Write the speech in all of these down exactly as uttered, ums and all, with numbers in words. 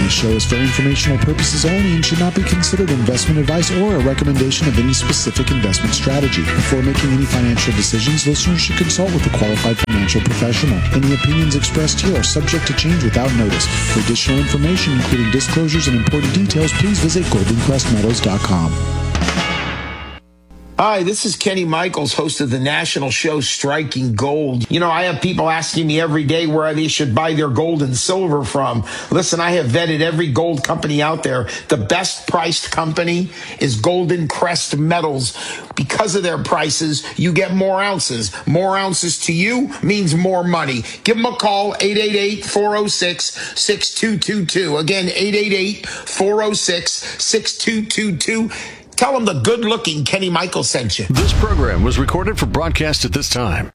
this show is for informational purposes only and should not be considered investment advice or a recommendation of any specific investment strategy. Before making any financial decisions, listeners should consult with a qualified financial professional. Any opinions expressed here are subject to change without notice. For additional information, including disclosures and important details, please visit golden crest metals dot com. Hi, this is Kenny Michaels, host of the national show Striking Gold. You know, I have people asking me every day where they should buy their gold and silver from. Listen, I have vetted every gold company out there. The best priced company is Golden Crest Metals. Because of their prices, you get more ounces. More ounces to you means more money. Give them a call, eight eight eight, four oh six, six two two two. Again, eight eight eight, four oh six, six two two two. Tell them the good-looking Kenny Michaels sent you. This program was recorded for broadcast at this time.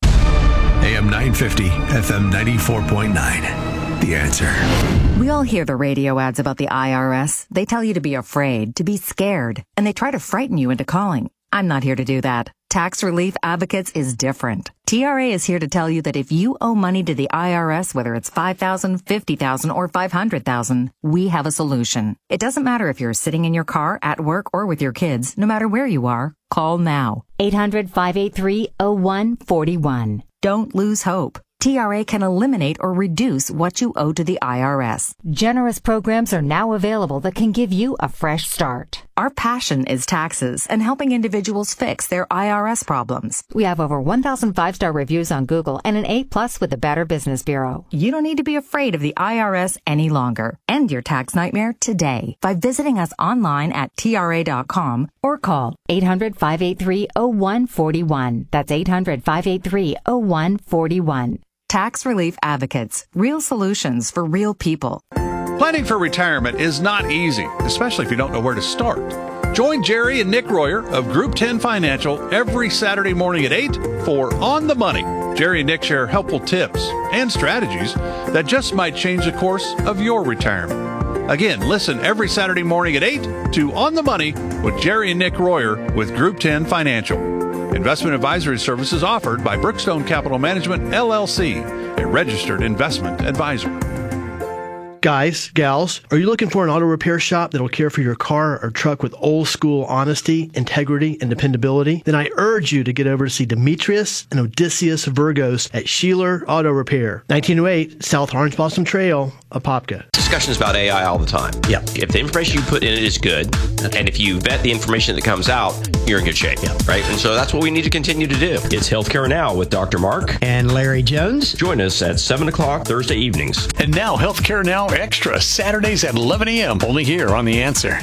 A M nine fifty, F M ninety-four point nine. The Answer. We all hear the radio ads about the I R S. They tell you to be afraid, to be scared, and they try to frighten you into calling. I'm not here to do that. Tax Relief Advocates is different. T R A is here to tell you that if you owe money to the I R S, whether it's five thousand dollars, fifty thousand dollars, or five hundred thousand dollars, we have a solution. It doesn't matter if you're sitting in your car, at work, or with your kids. No matter where you are, call now. eight hundred, five eight three, oh one four one. Don't lose hope. T R A can eliminate or reduce what you owe to the I R S. Generous programs are now available that can give you a fresh start. Our passion is taxes and helping individuals fix their I R S problems. We have over one thousand five-star reviews on Google and an A plus with the Better Business Bureau. You don't need to be afraid of the I R S any longer. End your tax nightmare today by visiting us online at T R A dot com or call eight hundred, five eight three, oh one four one. That's eight hundred, five eight three, oh one four one. Tax Relief Advocates. Real solutions for real people. Planning for retirement is not easy, especially if you don't know where to start. Join Jerry and Nick Royer of Group ten Financial every Saturday morning at eight for On the Money. Jerry and Nick share helpful tips and strategies that just might change the course of your retirement. Again, listen every Saturday morning at eight to On the Money with Jerry and Nick Royer with Group ten Financial. Investment advisory services offered by Brookstone Capital Management, L L C, a registered investment advisor. Guys, gals, are you looking for an auto repair shop that'll care for your car or truck with old school honesty, integrity, and dependability? Then I urge you to get over to see Demetrius and Odysseus Virgos at Sheeler Auto Repair, nineteen oh eight South Orange Blossom Trail, Apopka. Discussions about A I all the time. Yeah. If the information you put in it is good, okay, and if you vet the information that comes out, you're in good shape. Yeah. Right? And so that's what we need to continue to do. It's Healthcare Now with Doctor Mark and Larry Jones. Join us at seven o'clock Thursday evenings. And now Healthcare Now Extra, Saturdays at eleven a.m. only here on The Answer.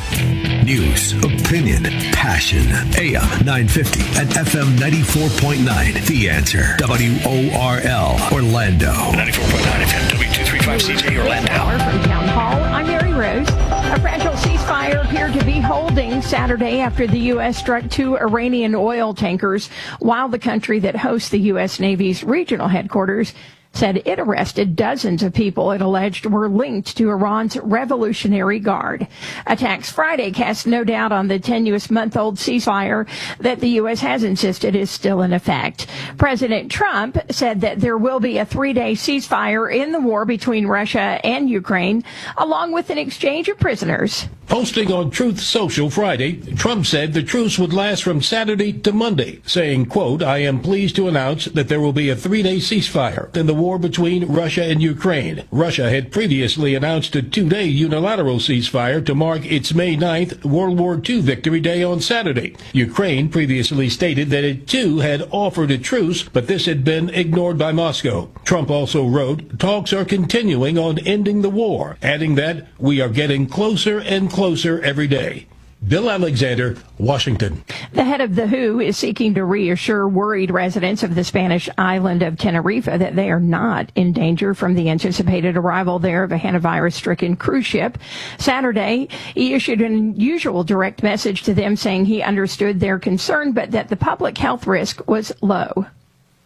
News, opinion, passion. A M nine fifty and F M ninety-four point nine. The Answer. W O R L, Orlando. ninety-four point nine F M, W two thirty-five C J, Orlando. From Town Hall, I'm Mary Rose. A fragile ceasefire appeared to be holding Saturday after the U S struck two Iranian oil tankers, while the country that hosts the U S Navy's regional headquarters said it arrested dozens of people it alleged were linked to Iran's Revolutionary Guard. Attacks Friday cast no doubt on the tenuous month-old ceasefire that the U S has insisted is still in effect. President Trump said that there will be a three-day ceasefire in the war between Russia and Ukraine, along with an exchange of prisoners. Posting on Truth Social Friday, Trump said the truce would last from Saturday to Monday, saying, quote, I am pleased to announce that there will be a three-day ceasefire in the war between Russia and Ukraine. Russia had previously announced a two-day unilateral ceasefire to mark its May ninth World War Two Victory Day on Saturday. Ukraine previously stated that it too had offered a truce, but this had been ignored by Moscow. Trump also wrote, talks are continuing on ending the war, adding that we are getting closer and closer every day. Bill Alexander, Washington. The head of the W H O is seeking to reassure worried residents of the Spanish island of Tenerife that they are not in danger from the anticipated arrival there of a hantavirus-stricken cruise ship. Saturday, he issued an unusual direct message to them saying he understood their concern, but that the public health risk was low.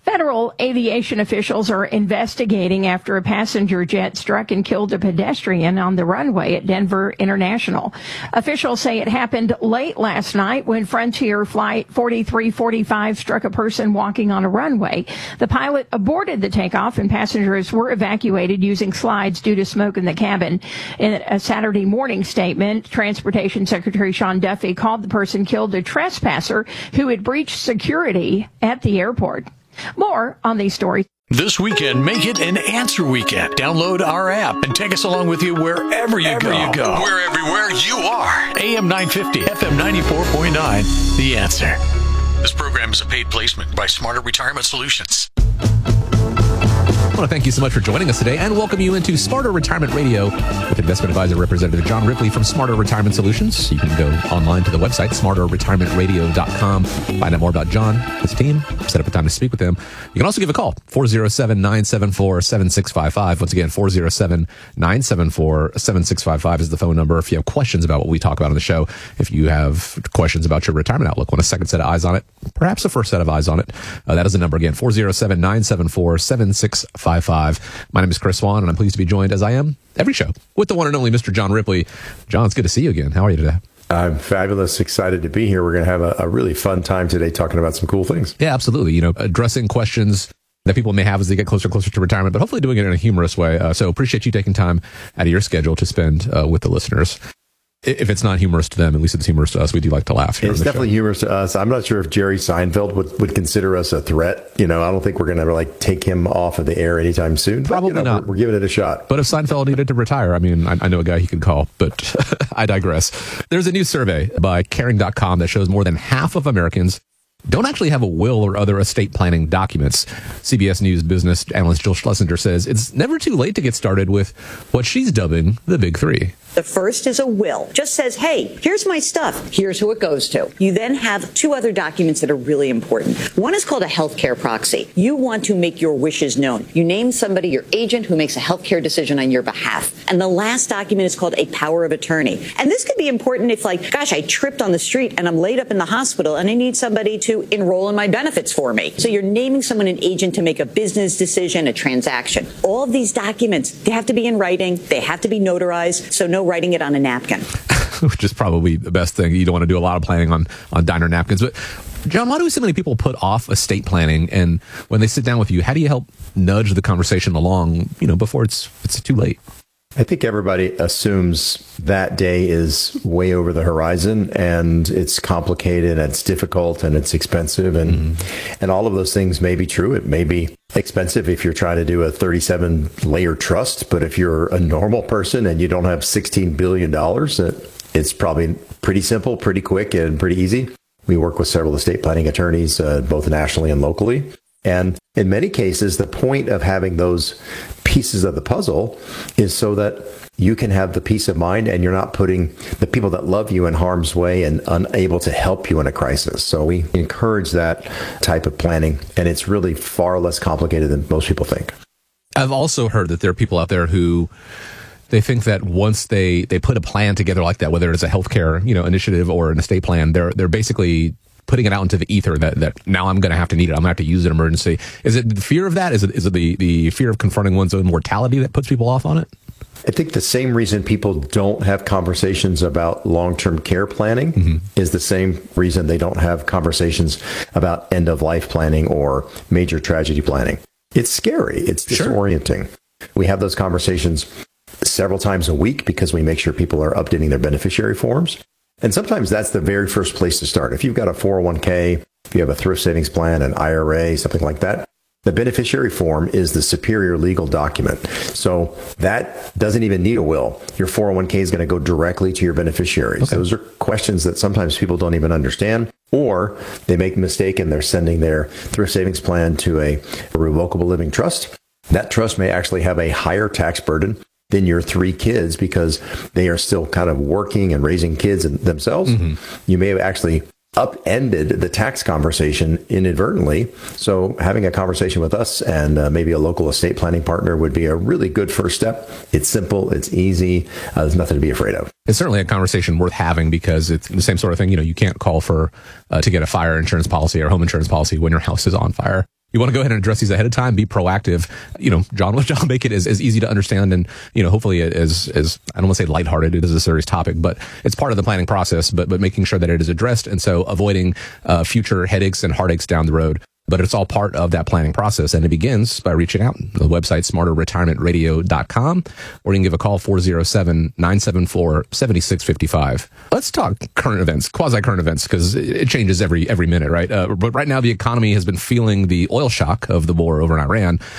Federal aviation officials are investigating after a passenger jet struck and killed a pedestrian on the runway at Denver International. Officials say it happened late last night when Frontier Flight forty-three forty-five struck a person walking on a runway. The pilot aborted the takeoff and passengers were evacuated using slides due to smoke in the cabin. In a Saturday morning statement, Transportation Secretary Sean Duffy called the person killed a trespasser who had breached security at the airport. More on these stories. This weekend, make it an answer weekend. Download our app and take us along with you wherever you go. you go. We're everywhere you are. A M nine fifty, F M ninety-four point nine, The Answer. This program is a paid placement by Smarter Retirement Solutions. I want to thank you so much for joining us today and welcome you into Smarter Retirement Radio with investment advisor Representative John Ripley from Smarter Retirement Solutions. You can go online to the website, smarter retirement radio dot com. Find out more about John, his team, set up a time to speak with them. You can also give a call, four oh seven, nine seven four, seven six five five. Once again, four oh seven, nine seven four, seven six five five is the phone number. If you have questions about what we talk about on the show, if you have questions about your retirement outlook, want a second set of eyes on it, perhaps a first set of eyes on it, uh, that is the number again, four oh seven, nine seven four, seven six five five. My name is Chris Swan, and I'm pleased to be joined, as I am every show, with the one and only Mister John Ripley. John, it's good to see you again. How are you today? I'm fabulous. Excited to be here. We're going to have a, a really fun time today talking about some cool things. Yeah, absolutely. You know, addressing questions that people may have as they get closer and closer to retirement, but hopefully doing it in a humorous way. Uh, so appreciate you taking time out of your schedule to spend uh, with the listeners. If it's not humorous to them, at least it's humorous to us. We do like to laugh here. It's definitely show. humorous to us. I'm not sure if Jerry Seinfeld would, would consider us a threat. You know, I don't think we're going to like take him off of the air anytime soon. Probably but, you know, not. We're, we're giving it a shot. But if Seinfeld needed to retire, I mean, I, I know a guy he could call, but I digress. There's a new survey by caring dot com that shows more than half of Americans don't actually have a will or other estate planning documents. C B S News business analyst Jill Schlesinger says it's never too late to get started with what she's dubbing the big three. The first is a will. Just says, hey, here's my stuff. Here's who it goes to. You then have two other documents that are really important. One is called a healthcare proxy. You want to make your wishes known. You name somebody, your agent, who makes a healthcare decision on your behalf. And the last document is called a power of attorney. And this could be important if, like, gosh, I tripped on the street and I'm laid up in the hospital and I need somebody to enroll in my benefits for me. So you're naming someone an agent to make a business decision, a transaction. All of these documents, they have to be in writing. They have to be notarized. So no writing it on a napkin. Which is probably the best thing. You don't want to do a lot of planning on, on diner napkins. But, John, why do so many people put off estate planning? And when they sit down with you, how do you help nudge the conversation along, you know, before it's it's too late? I think everybody assumes that day is way over the horizon and it's complicated and it's difficult and it's expensive and mm. and all of those things may be true. It may be expensive if you're trying to do a thirty-seven layer trust, but if you're a normal person and you don't have sixteen billion dollars, it's probably pretty simple, pretty quick, and pretty easy. We work with several estate planning attorneys, uh, both nationally and locally. And in many cases, the point of having those pieces of the puzzle is so that you can have the peace of mind and you're not putting the people that love you in harm's way and unable to help you in a crisis. So we encourage that type of planning, and it's really far less complicated than most people think. I've also heard that there are people out there who they think that once they, they put a plan together like that, whether it's a healthcare, you know, initiative or an estate plan, they're they're basically putting it out into the ether that, that now I'm going to have to need it. I'm going to have to use it in emergency. Is it the fear of that? Is it is it the, the fear of confronting one's own mortality that puts people off on it? I think the same reason people don't have conversations about long-term care planning mm-hmm. is the same reason they don't have conversations about end-of-life planning or major tragedy planning. It's scary. It's disorienting. Sure. We have those conversations several times a week because we make sure people are updating their beneficiary forms. And sometimes that's the very first place to start. If you've got a four oh one k, if you have a thrift savings plan, an I R A, something like that, the beneficiary form is the superior legal document. So that doesn't even need a will. Your four oh one k is going to go directly to your beneficiaries. Okay. Those are questions that sometimes people don't even understand, or they make a mistake and they're sending their thrift savings plan to a, a revocable living trust. That trust may actually have a higher tax burden than your three kids because they are still kind of working and raising kids themselves. Mm-hmm. You may have actually upended the tax conversation inadvertently. So having a conversation with us and uh, maybe a local estate planning partner would be a really good first step. It's simple. It's easy. Uh, there's nothing to be afraid of. It's certainly a conversation worth having because it's the same sort of thing. You know, you can't call for uh, to get a fire insurance policy or home insurance policy when your house is on fire. You want to go ahead and address these ahead of time, be proactive. You know, John, John make it as, as easy to understand and, you know, hopefully as, as I don't want to say lighthearted, it is a serious topic, but it's part of the planning process, but, but making sure that it is addressed. And so avoiding uh, future headaches and heartaches down the road. But it's all part of that planning process. And it begins by reaching out. The website, smarter retirement radio dot com, or you can give a call, four oh seven, nine seven four, seven six five five. Let's talk current events, quasi-current events, because it changes every every minute, right? Uh, but right now, the economy has been feeling the oil shock of the war over in Iran.